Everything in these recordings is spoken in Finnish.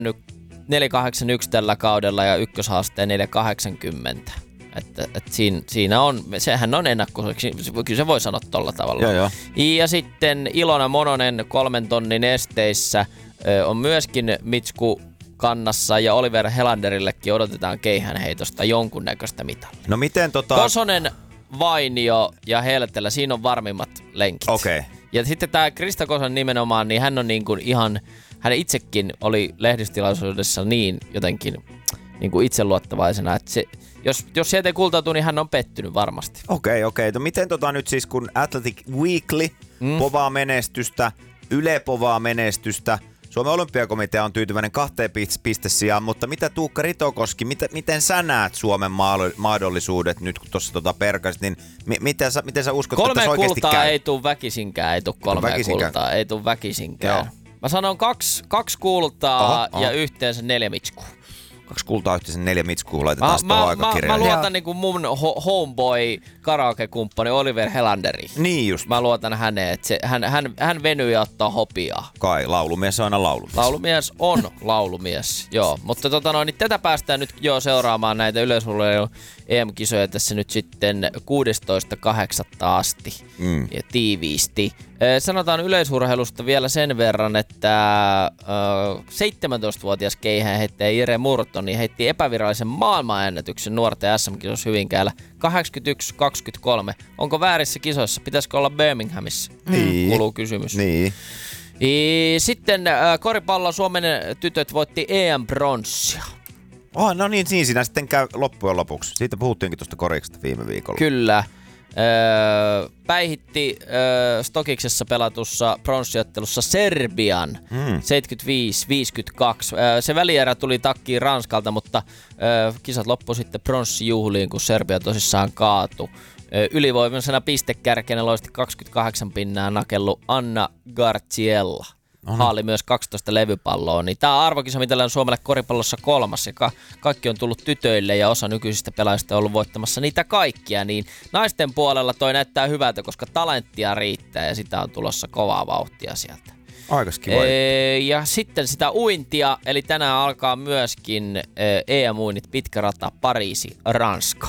481 tällä kaudella ja ykköshaasteen 480. Että siinä on, sehän on ennakko, kyllä se voi sanoa tolla tavalla. Joo. Ja sitten Ilona Mononen 3 tonnin esteissä on myöskin Mitsku kannassa ja Oliver Helanderillekin odotetaan keihänheitosta jonkunnäköistä mitalia. No miten Kosonen, Vainio ja Heltelä, siinä on varmimmat lenkit. Okei. Ja sitten tämä Krista Kosonen nimenomaan, niin hän on niin kuin ihan, hän itsekin oli lehdistilaisuudessa niin jotenkin niin kuin itseluottavaisena, että se, jos sieltä ei kultautu, niin hän on pettynyt varmasti. Okei. No miten nyt siis kun Athletic Weekly povaa menestystä, Yle povaa menestystä, Suomen olympiakomitea on tyytyväinen 2 pistesijaan, mutta mitä Tuukka Ritokoski, miten sä näet Suomen mahdollisuudet nyt kun tuossa perkasit, niin miten sä uskot, että tässä oikeasti käy? 3 kultaa ei tule väkisinkään, ei tule 3 kultaa, ei tule väkisinkään. Joo. Mä sanon 2 kultaa ja yhteensä 4 mitskua. 2 kultaa yhteensä 4 mitskua laitetaan tuohon aikakirjaan. Mä luotan niinku mun homeboy karaoke-kumppani Oliver Helanderiin. Niin just. Mä luotan häneen, että hän venyy ja ottaa hopiaa. Kai, laulumies on aina laulumies. Laulumies on laulumies, joo. Mutta niin tätä päästään nyt jo seuraamaan näitä yleisurheilun EM-kisoja tässä nyt sitten 16.8. asti ja tiiviisti. Sanotaan yleisurheilusta vielä sen verran, että 17-vuotias keihäänheittäjä Jere Murto niin heitti epävirallisen maailmanennätyksen nuorten SM-kisossa Hyvinkäällä 81-23. Onko väärissä kisoissa? Pitäisikö olla Birminghamissa? Niin. Kuuluu kysymys. Niin. Sitten koripallo Suomen tytöt voitti EM-bronssia. No niin, siinä sitten käy loppujen lopuksi. Siitä puhuttiinkin tuosta koriksesta viime viikolla. Kyllä. Päihitti Stokiksessa pelatussa pronssiottelussa Serbian 75-52. Se välierä tuli takkiin Ranskalta, mutta kisat loppui sitten pronssijuhliin, kun Serbia tosissaan kaatui. Ylivoimaisena pistekärkenä loisti 28 pinnaa nakellut Anna Garciella. Haali myös 12 levypalloa. Niin tämä arvokisa, mitä on Suomelle koripallossa 3. Ja kaikki on tullut tytöille ja osa nykyisistä pelaajista on ollut voittamassa niitä kaikkia. Niin naisten puolella toi näyttää hyvältä, koska talenttia riittää ja sitä on tulossa kovaa vauhtia sieltä. Aikas kiva. Ja sitten sitä uintia, eli tänään alkaa myöskin EM-uinnit, pitkä rata Pariisi, Ranska.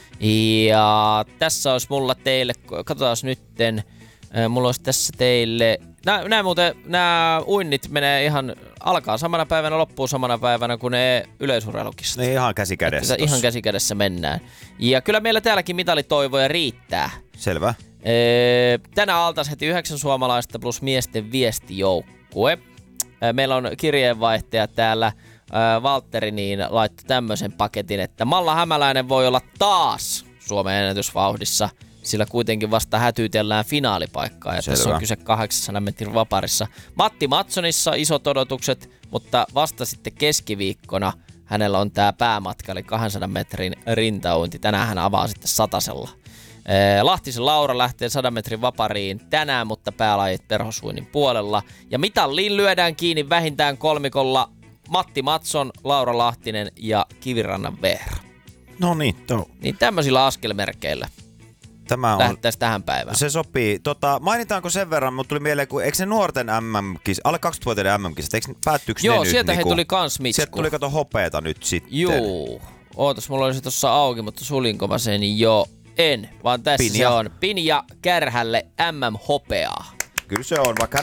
Ja tässä olisi mulla teille, katsotaan nytten, mulla olisi tässä teille, nämä uinnit menee ihan, alkaa samana päivänä, loppuu samana päivänä kuin ne yleisurheilukisat. Ne ihan käsikädessä. Ihan käsikädessä mennään. Ja kyllä meillä täälläkin mitalitoivoja riittää. Selvä. Tänään altaisi heti 9 suomalaista plus miesten viestijoukkue. Meillä on kirjeenvaihtaja täällä. Valtteri niin laittoi tämmöisen paketin, että Malla Hämäläinen voi olla taas Suomen ennätysvauhdissa, sillä kuitenkin vasta hätyytellään finaalipaikkaa ja tässä on kyse 800 metrin vaparissa. Matti Mattsonissa isot odotukset, mutta vasta sitten keskiviikkona hänellä on tää päämatka eli 200 metrin rintauinti. Tänään hän avaa sitten 100. Lahtisen Laura lähtee 100 metrin vapariin tänään, mutta päälajit perhosuinnin puolella. Ja mitalliin lyödään kiinni vähintään kolmikolla Matti Mattson, Laura Lahtinen ja Kivirannan Veera. No niin, niin tämmöisillä askelmerkeillä lähtäisi tähän päivään. Se sopii. Mainitaanko sen verran, mutta tuli mieleen, kun eikö ne nuorten MM-kisat, alle 20-vuotiaiden MM-kisat, eikö päättyykö ne nyt? Joo, sieltä he tuli kans mitsku. Sieltä tuli kato hopeeta nyt sitten. Juu. Ootas, mulla oli se tossa auki, mutta sulinko mä sen jo? En, vaan tässä Pinja. Se on Pinja Kärhälle MM-hopeaa. Kyllä se on, vaikka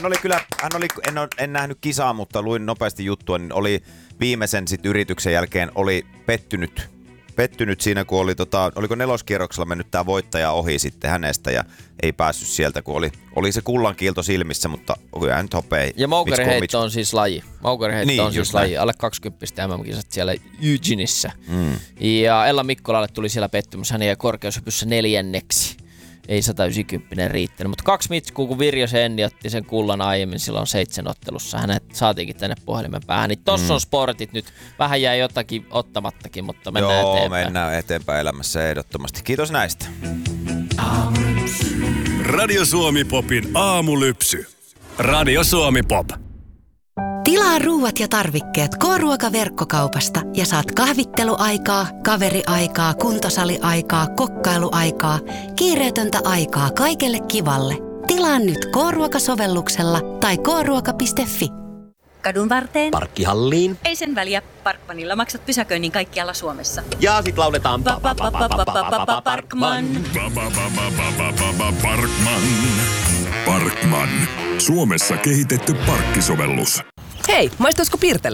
en nähnyt kisaa, mutta luin nopeasti juttua, niin oli viimeisen sit yrityksen jälkeen oli pettynyt siinä, kun oli oliko 4. kierroksella mennyt tää voittaja ohi sitten hänestä ja ei päässyt sieltä, kun oli se kullankiilto silmissä, mutta kyllä nyt hopea. Ja moukariheitto on siis laji. Moukariheitto on siis laji. Alle 20 MM-kisat siellä Eugenissä. Ja Ella Mikkolalle tuli siellä pettymys. Hän jäi korkeushypyssä 4. Ei 190 riittänyt, mutta 2 mitskua, kun Virjo Senni otti sen kullan aiemmin silloin 7 ottelussa. Hänet saatiinkin tänne puhelimen päähän. Niin tossa on sportit nyt. Vähän jäi jotakin ottamattakin, mutta mennään eteenpäin. Joo, mennään eteenpäin elämässä ehdottomasti. Kiitos näistä. Radio Suomi Popin aamulypsy. Radio Suomi Pop. Tilaa ruuat ja tarvikkeet K-ruoka-verkkokaupasta ja saat kahvitteluaikaa, kaveriaikaa, kuntosaliaikaa, kokkailuaikaa, kiireetöntä aikaa kaikelle kivalle. Tilaa nyt K-ruoka-sovelluksella tai kruoka.fi. Kadun varteen. Parkkihalliin. Ei sen väliä. Parkmanilla maksat pysäköinnin kaikkialla Suomessa. Ja sit lauletaan Parkman. Parkman. Parkman. Suomessa kehitetty parkkisovellus. Hei, maistuisiko Pirtelä?